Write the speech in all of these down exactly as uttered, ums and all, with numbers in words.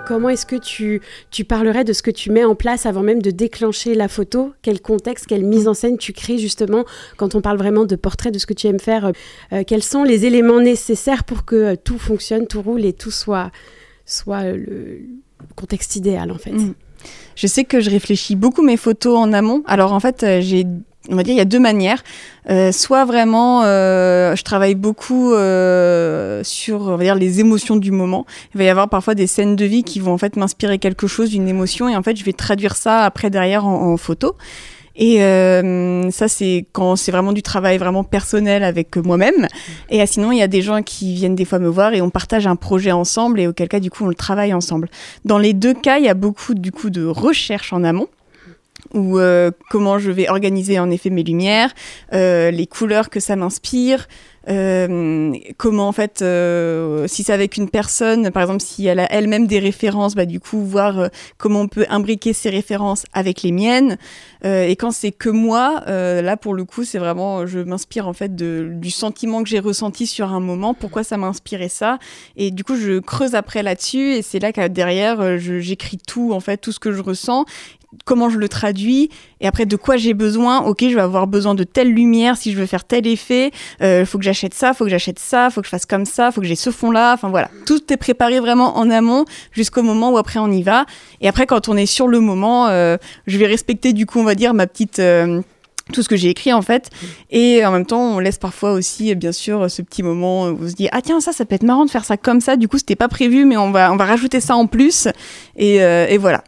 comment est-ce que tu, tu parlerais de ce que tu mets en place avant même de déclencher la photo ? Quel contexte, quelle mise en scène tu crées justement quand on parle vraiment de portrait, de ce que tu aimes faire ? euh, Quels sont les éléments nécessaires pour que euh, tout fonctionne, tout roule et tout soit, soit euh, le contexte idéal en fait ? Mmh. Je sais que je réfléchis beaucoup mes photos en amont. Alors en fait, euh, j'ai, on va dire, il y a deux manières. Euh, soit vraiment, euh, je travaille beaucoup euh, sur, on va dire, les émotions du moment. Il va y avoir parfois des scènes de vie qui vont en fait m'inspirer quelque chose, d'une émotion, et en fait, je vais traduire ça après derrière en, en photo. Et euh, ça, c'est quand c'est vraiment du travail vraiment personnel avec moi-même. Et euh, sinon, il y a des gens qui viennent des fois me voir et on partage un projet ensemble et auquel cas, du coup, on le travaille ensemble. Dans les deux cas, il y a beaucoup, du coup, de recherche en amont. Ou euh, comment je vais organiser en effet mes lumières, euh, les couleurs que ça m'inspire, euh, comment en fait, euh, si c'est avec une personne, par exemple si elle a elle-même des références, bah du coup voir euh, comment on peut imbriquer ces références avec les miennes. Euh, et quand c'est que moi, euh, là pour le coup c'est vraiment, je m'inspire en fait de, du sentiment que j'ai ressenti sur un moment, pourquoi ça m'a inspiré ça, et du coup je creuse après là-dessus et c'est là que derrière je, j'écris tout en fait, tout ce que je ressens. Comment je le traduis et après de quoi j'ai besoin. Ok, je vais avoir besoin de telle lumière si je veux faire tel effet, euh, faut que j'achète ça, faut que j'achète ça, faut que je fasse comme ça, faut que j'ai ce fond là, enfin voilà, tout est préparé vraiment en amont jusqu'au moment où après on y va. Et après quand on est sur le moment, euh, je vais respecter du coup on va dire ma petite euh, tout ce que j'ai écrit en fait, et en même temps on laisse parfois aussi bien sûr ce petit moment où on se dit ah tiens ça ça peut être marrant de faire ça comme ça, du coup c'était pas prévu mais on va on va rajouter ça en plus et, euh, et voilà.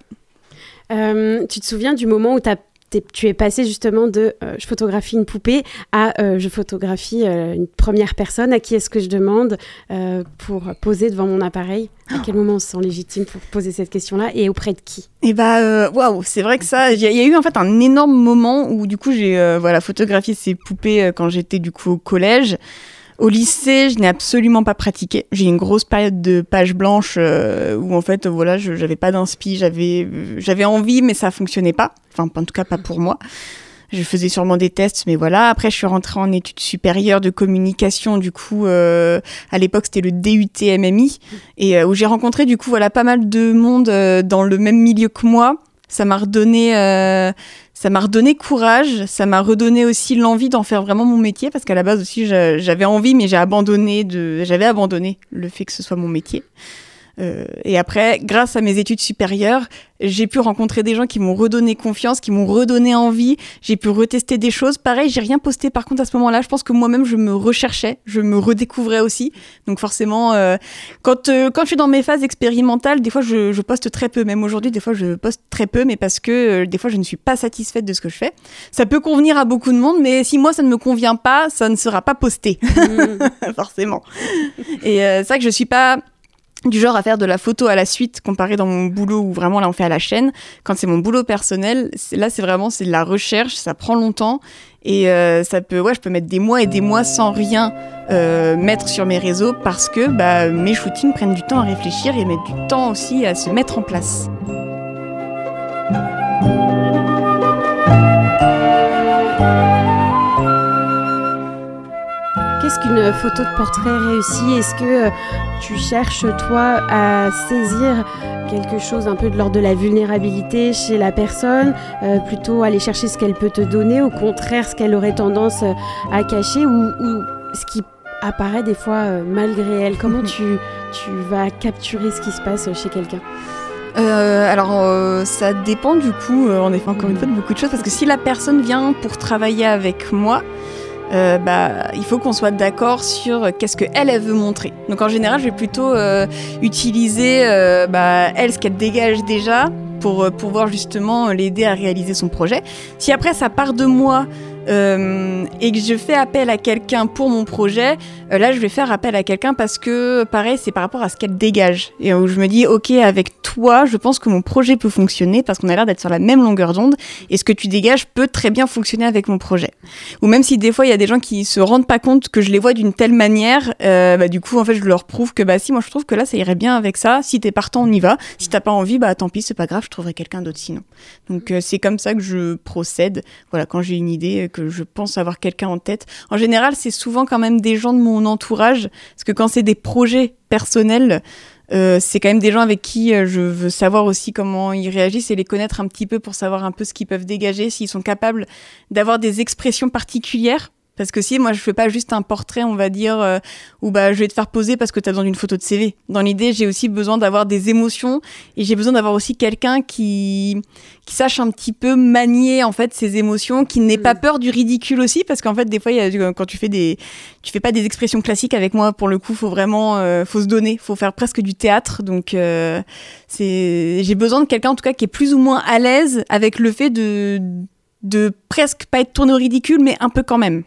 Euh, tu te souviens du moment où t'as, tu es passé justement de euh, je photographie une poupée à euh, je photographie euh, une première personne, à qui est-ce que je demande euh, pour poser devant mon appareil ? À quel moment on se sent légitime pour poser cette question-là et auprès de qui ? Et bah waouh, wow, c'est vrai que ça, il y, y a eu en fait un énorme moment où du coup j'ai euh, voilà photographié ces poupées euh, quand j'étais du coup au collège. Au lycée, je n'ai absolument pas pratiqué. J'ai eu une grosse période de page blanche euh, où en fait, voilà, je j'avais pas d'inspi, j'avais j'avais envie, mais ça fonctionnait pas. Enfin, en tout cas, pas pour moi. Je faisais sûrement des tests, mais voilà. Après, je suis rentrée en études supérieures de communication. Du coup, euh, à l'époque, c'était le D U T M M I, et euh, où j'ai rencontré du coup, voilà, pas mal de monde euh, dans le même milieu que moi. Ça m'a redonné, euh, ça m'a redonné courage, ça m'a redonné aussi l'envie d'en faire vraiment mon métier, parce qu'à la base aussi j'avais envie, mais j'ai abandonné de, j'avais abandonné le fait que ce soit mon métier. Euh, et après, grâce à mes études supérieures, j'ai pu rencontrer des gens qui m'ont redonné confiance, qui m'ont redonné envie. J'ai pu retester des choses. Pareil, j'ai rien posté par contre à ce moment-là. Je pense que moi-même, je me recherchais, je me redécouvrais aussi. Donc forcément, euh, quand euh, quand je suis dans mes phases expérimentales, des fois, je, je poste très peu. Même aujourd'hui, des fois, je poste très peu, mais parce que euh, des fois, je ne suis pas satisfaite de ce que je fais. Ça peut convenir à beaucoup de monde, mais si moi, ça ne me convient pas, ça ne sera pas posté. Mmh. Forcément. Et euh, c'est vrai que je suis pas du genre à faire de la photo à la suite comparé dans mon boulot où vraiment là on fait à la chaîne. Quand c'est mon boulot personnel, c'est, là c'est vraiment c'est de la recherche, ça prend longtemps et euh, ça peut ouais je peux mettre des mois et des mois sans rien euh, mettre sur mes réseaux parce que bah mes shootings prennent du temps à réfléchir et mettent du temps aussi à se mettre en place. Qu'est-ce qu'une photo de portrait réussie ? Est-ce que euh, tu cherches, toi, à saisir quelque chose un peu de l'ordre de la vulnérabilité chez la personne, euh, plutôt aller chercher ce qu'elle peut te donner, au contraire, ce qu'elle aurait tendance euh, à cacher, ou, ou ce qui apparaît des fois euh, malgré elle ? Comment tu, tu vas capturer ce qui se passe chez quelqu'un ? Euh, alors euh, ça dépend du coup, euh, en effet, encore une fois, de beaucoup de choses, parce que si la personne vient pour travailler avec moi, Euh, bah, il faut qu'on soit d'accord sur qu'est-ce qu'elle, elle veut montrer. Donc en général, je vais plutôt euh, utiliser euh, bah, elle, ce qu'elle dégage déjà pour euh, pouvoir justement l'aider à réaliser son projet. Si après ça part de moi euh, et que je fais appel à quelqu'un pour mon projet, euh, là je vais faire appel à quelqu'un parce que pareil, c'est par rapport à ce qu'elle dégage. Et où je me dis, ok, avec toi, je pense que mon projet peut fonctionner parce qu'on a l'air d'être sur la même longueur d'onde et ce que tu dégages peut très bien fonctionner avec mon projet. Ou même si des fois il y a des gens qui se rendent pas compte que je les vois d'une telle manière, euh, bah, du coup en fait je leur prouve que bah si, moi je trouve que là ça irait bien avec ça, si t'es partant on y va, si t'as pas envie bah tant pis, c'est pas grave, je trouverai quelqu'un d'autre sinon. Donc euh, c'est comme ça que je procède, voilà, quand j'ai une idée, que je pense avoir quelqu'un en tête. En général c'est souvent quand même des gens de mon entourage, parce que quand c'est des projets personnels, Euh, c'est quand même des gens avec qui euh, je veux savoir aussi comment ils réagissent et les connaître un petit peu pour savoir un peu ce qu'ils peuvent dégager, s'ils sont capables d'avoir des expressions particulières. Parce que si moi je fais pas juste un portrait, on va dire, euh, où bah je vais te faire poser parce que tu as besoin d'une photo de C V. Dans l'idée, j'ai aussi besoin d'avoir des émotions et j'ai besoin d'avoir aussi quelqu'un qui qui sache un petit peu manier en fait ces émotions, qui n'ait pas peur du ridicule aussi, parce qu'en fait des fois il y a, quand tu fais des tu fais pas des expressions classiques avec moi, pour le coup, faut vraiment euh, faut se donner, faut faire presque du théâtre. Donc euh, c'est j'ai besoin de quelqu'un en tout cas qui est plus ou moins à l'aise avec le fait de de presque pas être tourné au ridicule, mais un peu quand même.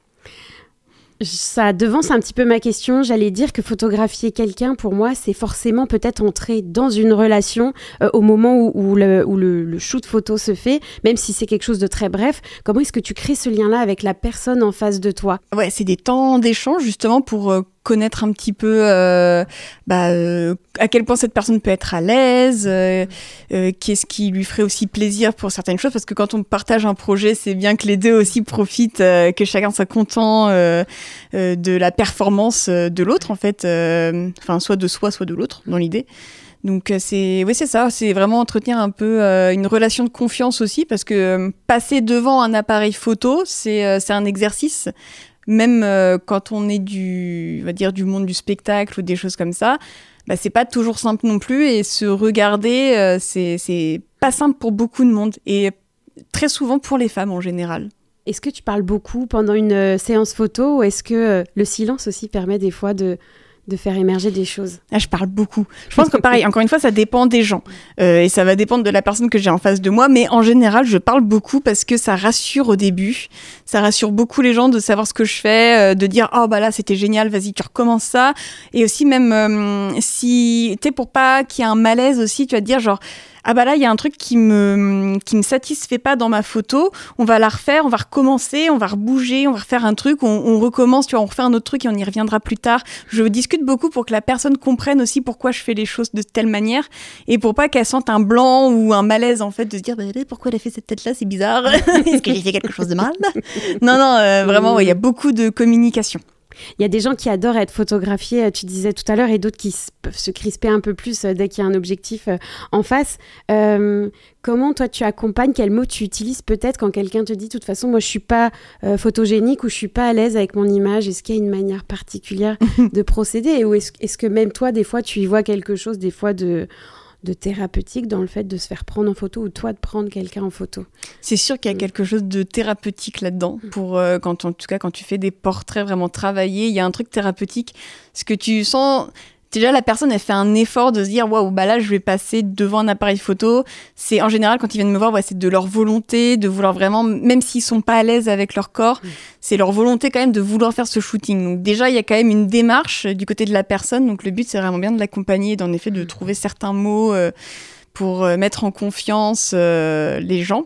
Ça devance un petit peu ma question. J'allais dire que photographier quelqu'un, pour moi, c'est forcément peut-être entrer dans une relation euh, au moment où, où, le, où le, le shoot photo se fait, même si c'est quelque chose de très bref. Comment est-ce que tu crées ce lien-là avec la personne en face de toi ? Ouais, c'est des temps d'échange justement pour euh, connaître un petit peu euh, bah, euh, à quel point cette personne peut être à l'aise, euh, euh, qu'est-ce qui lui ferait aussi plaisir pour certaines choses, parce que quand on partage un projet, c'est bien que les deux aussi profitent, euh, que chacun soit content euh, euh, de la performance de l'autre en fait, euh, enfin soit de soi, soit de l'autre dans l'idée. Donc c'est oui c'est ça, c'est vraiment entretenir un peu euh, une relation de confiance aussi, parce que euh, passer devant un appareil photo, c'est euh, c'est un exercice. Même euh, quand on est du, on va dire, du monde du spectacle ou des choses comme ça, bah, c'est pas toujours simple non plus. Et se regarder, euh, c'est, c'est pas simple pour beaucoup de monde. Et très souvent pour les femmes en général. Est-ce que tu parles beaucoup pendant une euh, séance photo, ou est-ce que euh, le silence aussi permet des fois de... de faire émerger des choses? Ah, je parle beaucoup. Je pense que pareil, encore une fois, ça dépend des gens. Euh, et ça va dépendre de la personne que j'ai en face de moi. Mais en général, je parle beaucoup parce que ça rassure au début. Ça rassure beaucoup les gens de savoir ce que je fais, euh, de dire « Oh, bah là, c'était génial, vas-y, tu recommences ça. » Et aussi même, euh, si, tu sais, pour pas qu'il y ait un malaise aussi, tu vas te dire genre « Ah bah là, il y a un truc qui me, qui me satisfait pas dans ma photo. On va la refaire, on va recommencer, on va rebouger, on va refaire un truc, on, on recommence, tu vois, on refait un autre truc et on y reviendra plus tard. » Je discute beaucoup pour que la personne comprenne aussi pourquoi je fais les choses de telle manière et pour pas qu'elle sente un blanc ou un malaise en fait de se dire bah, pourquoi elle a fait cette tête là, c'est bizarre. Est-ce que j'ai fait quelque chose de mal? Non non euh, vraiment il ouais, y a beaucoup de communication. Il y a des gens qui adorent être photographiés, tu disais tout à l'heure, et d'autres qui s- peuvent se crisper un peu plus euh, dès qu'il y a un objectif euh, en face. Euh, comment toi tu accompagnes, quels mots tu utilises peut-être quand quelqu'un te dit de toute façon moi je suis pas euh, photogénique ou je suis pas à l'aise avec mon image? Est-ce qu'il y a une manière particulière de procéder, ou est-ce, est-ce que même toi des fois tu y vois quelque chose des fois de... de thérapeutique dans le fait de se faire prendre en photo, ou toi de prendre quelqu'un en photo? C'est sûr qu'il y a quelque chose de thérapeutique là-dedans. Pour, euh, quand, en tout cas, quand tu fais des portraits vraiment travaillés, il y a un truc thérapeutique. Ce que tu sens... Déjà, la personne, elle fait un effort de se dire « Waouh, bah là, je vais passer devant un appareil photo. » C'est en général, quand ils viennent me voir, ouais, c'est de leur volonté, de vouloir vraiment, même s'ils sont pas à l'aise avec leur corps, mmh. c'est leur volonté quand même de vouloir faire ce shooting. Donc déjà, il y a quand même une démarche du côté de la personne. Donc le but, c'est vraiment bien de l'accompagner, d'en effet, de trouver certains mots euh, pour euh, mettre en confiance euh, les gens.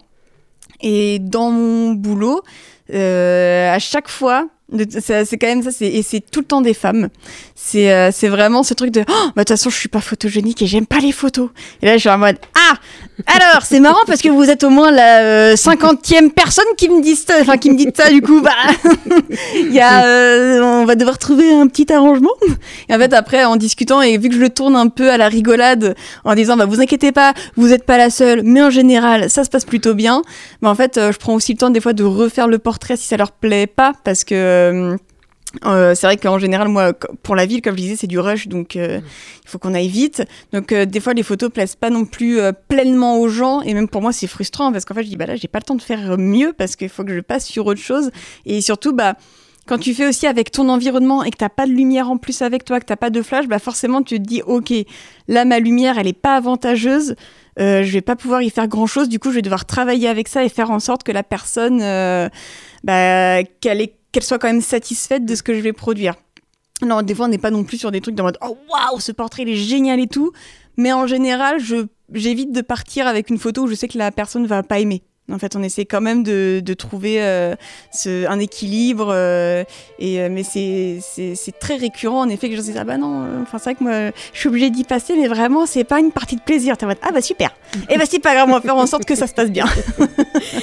Et dans mon boulot, euh, à chaque fois... C'est, c'est quand même ça, c'est, et c'est tout le temps des femmes. C'est, euh, c'est vraiment ce truc de oh, bah de toute façon je suis pas photogénique et j'aime pas les photos. Et là je suis en mode ah alors c'est marrant parce que vous êtes au moins la euh, cinquantième personne qui me dit ça, enfin qui me dit ça du coup bah il y a euh, on va devoir trouver un petit arrangement. Et en fait après en discutant et vu que je le tourne un peu à la rigolade en disant bah vous inquiétez pas, vous êtes pas la seule, mais en général ça se passe plutôt bien. Mais en fait euh, je prends aussi le temps des fois de refaire le portrait si ça leur plaît pas, parce que Euh, euh, c'est vrai qu'en général moi pour la ville comme je disais c'est du rush, donc euh, mmh. il faut qu'on aille vite, donc euh, des fois les photos plaisent pas non plus euh, pleinement aux gens, et même pour moi c'est frustrant parce qu'en fait je dis bah là j'ai pas le temps de faire mieux parce qu'il faut que je passe sur autre chose. Et surtout bah quand tu fais aussi avec ton environnement et que t'as pas de lumière en plus avec toi, que t'as pas de flash, bah forcément tu te dis ok là ma lumière elle est pas avantageuse, euh, je vais pas pouvoir y faire grand chose, du coup je vais devoir travailler avec ça et faire en sorte que la personne euh, bah, qu'elle ait qu'elle soit quand même satisfaite de ce que je vais produire. Alors, des fois, on n'est pas non plus sur des trucs de mode « Oh, waouh, ce portrait, il est génial et tout !» Mais en général, je, j'évite de partir avec une photo où je sais que la personne ne va pas aimer. En fait, on essaie quand même de, de trouver euh, ce, un équilibre. Euh, et, euh, mais c'est, c'est, c'est très récurrent, en effet, que je dis « Ah bah non, euh, c'est vrai que moi, je suis obligée d'y passer, mais vraiment, c'est pas une partie de plaisir. » T'es en mode « Ah bah super !» Et bah c'est pas grave, on va faire en sorte que ça se passe bien.